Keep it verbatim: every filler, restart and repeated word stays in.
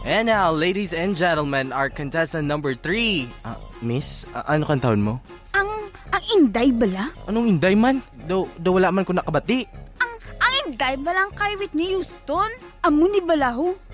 And now, ladies and gentlemen, our contestant number three. Ah, miss, ah, ano kang taon mo? Ang, ang inday bala? Anong inday man? Do, do wala man ko nakabati. Ang, ang inday balang kay Whitney Houston? Amo ni bala ho?